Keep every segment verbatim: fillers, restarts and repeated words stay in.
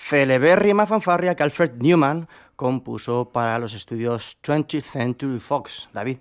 celebérrima fanfarria que Alfred Newman compuso para los estudios twentieth Century Fox. David.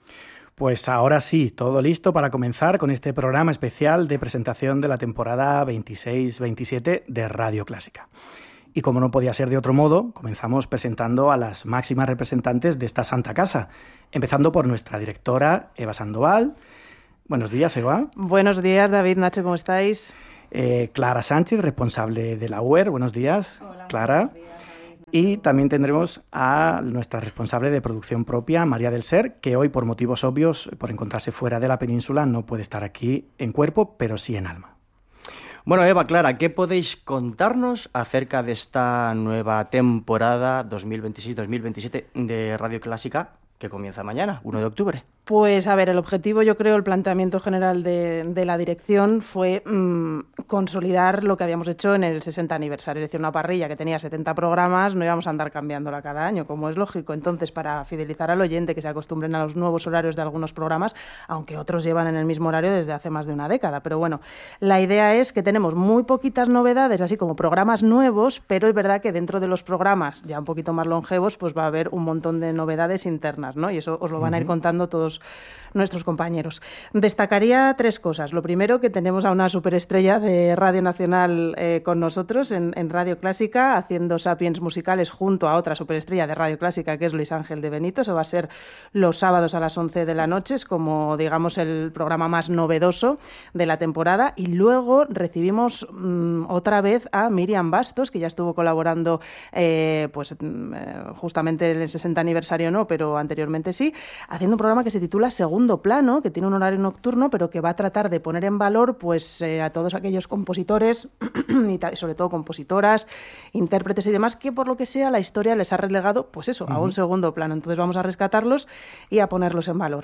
Pues ahora sí, todo listo para comenzar con este programa especial de presentación de la temporada veintiséis veintisiete de Radio Clásica. Y como no podía ser de otro modo, comenzamos presentando a las máximas representantes de esta santa casa, empezando por nuestra directora, Eva Sandoval. Buenos días, Eva. Buenos días, David, Nacho, ¿cómo estáis? Eh, Clara Sánchez, responsable de la U E R. Buenos días, Hola, Clara. Buenos días, David. Y también tendremos a nuestra responsable de producción propia, María del Ser, que hoy, por motivos obvios, por encontrarse fuera de la península, no puede estar aquí en cuerpo, pero sí en alma. Bueno, Eva, Clara, ¿qué podéis contarnos acerca de esta nueva temporada dos mil veintiséis dos mil veintisiete de Radio Clásica que comienza mañana, uno de octubre? Pues a ver, el objetivo, yo creo, el planteamiento general de, de la dirección fue mmm, consolidar lo que habíamos hecho en el sesenta aniversario, es decir, una parrilla que tenía setenta programas, no íbamos a andar cambiándola cada año, como es lógico. Entonces, para fidelizar al oyente, que se acostumbren a los nuevos horarios de algunos programas, aunque otros llevan en el mismo horario desde hace más de una década. Pero bueno, la idea es que tenemos muy poquitas novedades, así como programas nuevos, pero es verdad que dentro de los programas ya un poquito más longevos, pues va a haber un montón de novedades internas, ¿no? Y eso os lo van a ir contando todos nuestros compañeros. Destacaría tres cosas. Lo primero, que tenemos a una superestrella de Radio Nacional eh, con nosotros en, en Radio Clásica, haciendo Sapiens musicales junto a otra superestrella de Radio Clásica, que es Luis Ángel de Benito. Eso va a ser los sábados a las once de la noche, es como, digamos, el programa más novedoso de la temporada. Y luego recibimos mmm, otra vez a Miriam Bastos, que ya estuvo colaborando eh, pues eh, justamente en el sesenta aniversario, no, pero anteriormente sí, haciendo un programa que se titula Segundo Plano, que tiene un horario nocturno, pero que va a tratar de poner en valor pues eh, a todos aquellos compositores y tal, sobre todo compositoras, intérpretes y demás, que por lo que sea la historia les ha relegado pues eso, uh-huh. a un segundo plano. Entonces vamos a rescatarlos y a ponerlos en valor.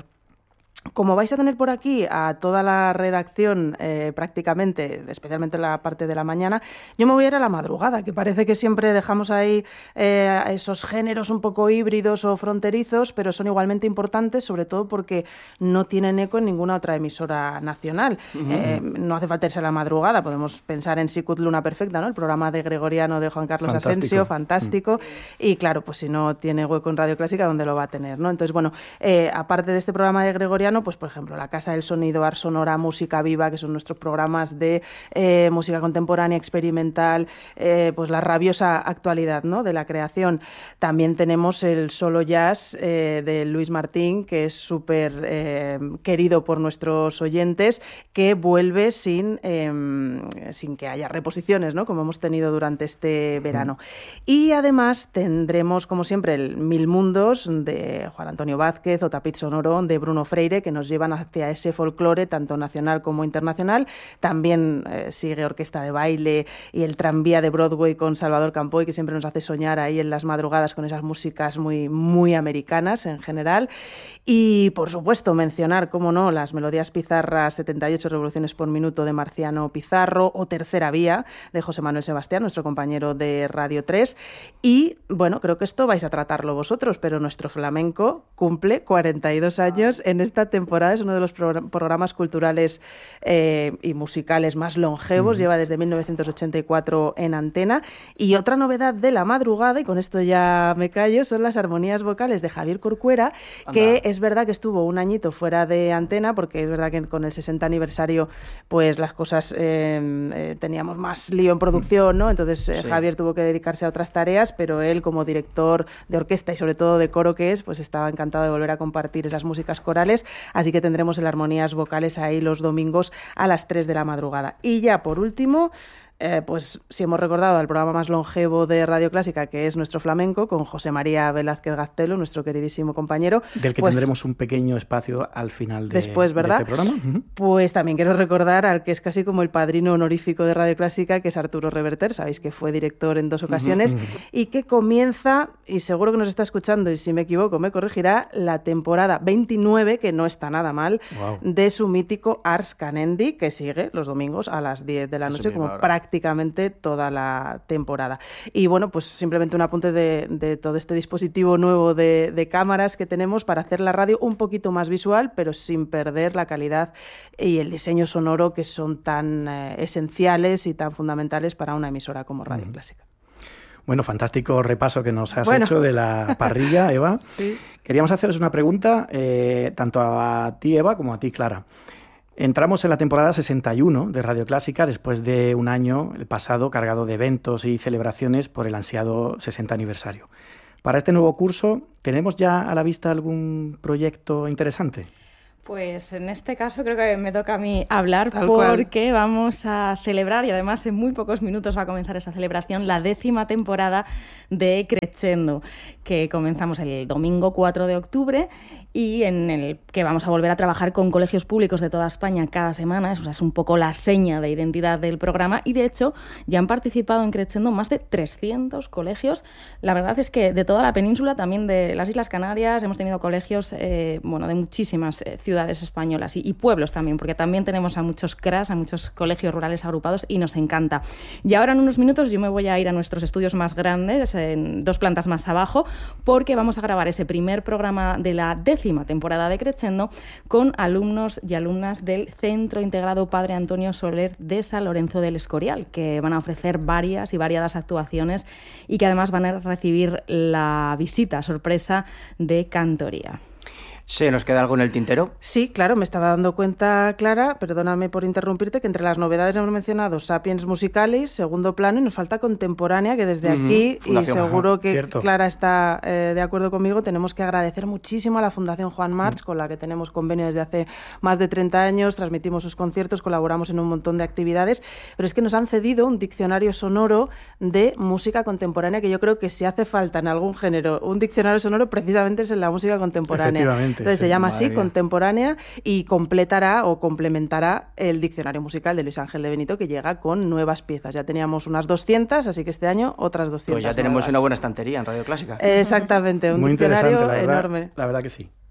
Como vais a tener por aquí a toda la redacción eh, prácticamente, especialmente la parte de la mañana, yo me voy a ir a la madrugada, que parece que siempre dejamos ahí eh, esos géneros un poco híbridos o fronterizos, pero son igualmente importantes, sobre todo porque no tienen eco en ninguna otra emisora nacional. Uh-huh. Eh, no hace falta irse a la madrugada, podemos pensar en Sicut Luna Perfecta, ¿no? El programa de Gregoriano de Juan Carlos fantástico. Asensio, fantástico, uh-huh. y claro, pues si no tiene hueco en Radio Clásica, ¿dónde lo va a tener, no? Entonces, bueno, eh, aparte de este programa de Gregoriano, pues por ejemplo La Casa del Sonido, Ars Sonora, Música Viva, que son nuestros programas de eh, música contemporánea, experimental, eh, pues la rabiosa actualidad, ¿no? de la creación. También tenemos el Solo Jazz eh, de Luis Martín, que es súper eh, querido por nuestros oyentes, que vuelve sin, eh, sin que haya reposiciones, ¿no? como hemos tenido durante este verano. Y además tendremos, como siempre, el Mil Mundos de Juan Antonio Vázquez o Tapiz Sonoro de Bruno Freire, que nos llevan hacia ese folclore, tanto nacional como internacional. También eh, sigue Orquesta de Baile y el Tranvía de Broadway con Salvador Campoy, que siempre nos hace soñar ahí en las madrugadas con esas músicas muy, muy americanas en general. Y, por supuesto, mencionar, cómo no, las melodías pizarras, setenta y ocho revoluciones por minuto de Marciano Pizarro, o Tercera Vía de José Manuel Sebastián, nuestro compañero de Radio tres. Y, bueno, creo que esto vais a tratarlo vosotros, pero nuestro flamenco cumple cuarenta y dos años en esta temporada. Es uno de los pro- programas culturales eh, y musicales más longevos. Uh-huh. Lleva desde mil novecientos ochenta y cuatro en antena. Y otra novedad de la madrugada, y con esto ya me callo, son las armonías vocales de Javier Corcuera, Anda. que es verdad que estuvo un añito fuera de antena, porque es verdad que con el sesenta aniversario pues las cosas eh, eh, teníamos más lío en producción, ¿no? Entonces eh, sí. Javier tuvo que dedicarse a otras tareas, pero él, como director de orquesta y sobre todo de coro que es, pues estaba encantado de volver a compartir esas músicas corales. Así que tendremos el Armonías Vocales ahí los domingos a las tres de la madrugada. Y ya por último, Eh, pues si hemos recordado al programa más longevo de Radio Clásica, que es nuestro flamenco, con José María Velázquez Gaztelo, nuestro queridísimo compañero. Del que pues, tendremos un pequeño espacio al final de, después, ¿verdad? de este programa. Uh-huh. Pues también quiero recordar al que es casi como el padrino honorífico de Radio Clásica, que es Arturo Reverter. Sabéis que fue director en dos ocasiones, uh-huh, uh-huh. y que comienza, y seguro que nos está escuchando, y si me equivoco me corregirá, la temporada veintinueve, que no está nada mal, wow. de su mítico Ars Canendi, que sigue los domingos a las diez de la noche, como prácticamente prácticamente toda la temporada. Y bueno, pues simplemente un apunte de, de todo este dispositivo nuevo de, de cámaras que tenemos para hacer la radio un poquito más visual, pero sin perder la calidad y el diseño sonoro, que son tan eh, esenciales y tan fundamentales para una emisora como Radio uh-huh. Clásica. Bueno, fantástico repaso que nos has bueno. hecho de la parrilla, Eva. Sí. Queríamos haceros una pregunta, eh, tanto a ti, Eva, como a ti, Clara. Entramos en la temporada sesenta y uno de Radio Clásica después de un año, el pasado, cargado de eventos y celebraciones por el ansiado sesenta aniversario. Para este nuevo curso, ¿tenemos ya a la vista algún proyecto interesante? Pues en este caso creo que me toca a mí hablar Tal porque cual. vamos a celebrar, y además en muy pocos minutos va a comenzar esa celebración, la décima temporada de Crescendo, que comenzamos el domingo cuatro de octubre y en el que vamos a volver a trabajar con colegios públicos de toda España cada semana. Eso es un poco la seña de identidad del programa y de hecho ya han participado en Crescendo más de trescientos colegios. La verdad es que de toda la península, también de las Islas Canarias, hemos tenido colegios eh, bueno, de muchísimas eh, ciudades españolas y, y pueblos también, porque también tenemos a muchos C R A S, a muchos colegios rurales agrupados y nos encanta. Y ahora en unos minutos yo me voy a ir a nuestros estudios más grandes, en dos plantas más abajo, porque vamos a grabar ese primer programa de la décima temporada de Crescendo con alumnos y alumnas del Centro Integrado Padre Antonio Soler de San Lorenzo del Escorial, que van a ofrecer varias y variadas actuaciones y que además van a recibir la visita sorpresa de Cantoría. ¿Se nos queda algo en el tintero? Sí, claro, me estaba dando cuenta, Clara, perdóname por interrumpirte, que entre las novedades hemos mencionado Sapiens Musicalis, segundo plano, y nos falta Contemporánea, que desde uh-huh. aquí, Fundación, y seguro ajá, que cierto. Clara está eh, de acuerdo conmigo, tenemos que agradecer muchísimo a la Fundación Juan March, uh-huh. con la que tenemos convenio desde hace más de treinta años, transmitimos sus conciertos, colaboramos en un montón de actividades, pero es que nos han cedido un diccionario sonoro de música contemporánea, que yo creo que si hace falta en algún género un diccionario sonoro, precisamente es en la música contemporánea. Entonces se llama así, Contemporánea, y completará o complementará el diccionario musical de Luis Ángel de Benito, que llega con nuevas piezas. Ya teníamos unas doscientas, así que este año otras doscientas. Pues ya tenemos nuevas. una buena estantería en Radio Clásica. Exactamente, un Muy diccionario interesante, la verdad, enorme. La verdad que sí.